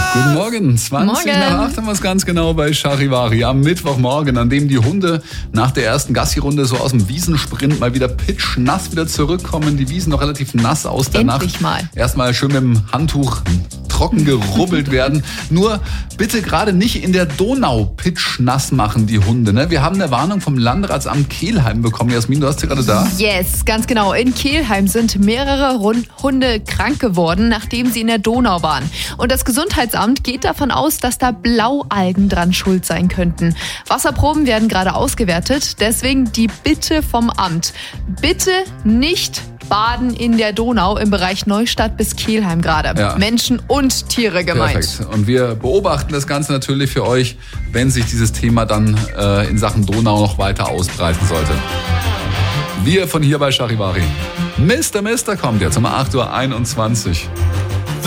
Guten Morgen, 20 nach 8 haben wir es ganz genau bei Charivari. Am Mittwochmorgen, an dem die Hunde nach der ersten Gassi-Runde so aus dem Wiesensprint mal wieder pitschnass wieder zurückkommen. Die Wiesen noch relativ nass aus der Nacht. Endlich mal. Erstmal schön mit dem Handtuch trocken gerubbelt werden. Nur bitte gerade nicht in der Donau pitschnass machen, die Hunde. Ne? Wir haben eine Warnung vom Landratsamt Kelheim bekommen. Jasmin, du hast sie gerade da? Yes, ganz genau. In Kelheim sind mehrere Hunde krank geworden, nachdem sie in der Donau waren. Und das Gesundheitsamt geht davon aus, dass da Blaualgen dran schuld sein könnten. Wasserproben werden gerade ausgewertet. Deswegen die Bitte vom Amt. Bitte nicht baden in der Donau im Bereich Neustadt bis Kelheim gerade. Ja. Menschen und Tiere gemeint. Perfekt. Und wir beobachten das Ganze natürlich für euch, wenn sich dieses Thema dann in Sachen Donau noch weiter ausbreiten sollte. Wir von hier bei Charivari. Mr. kommt jetzt um 8:21 Uhr.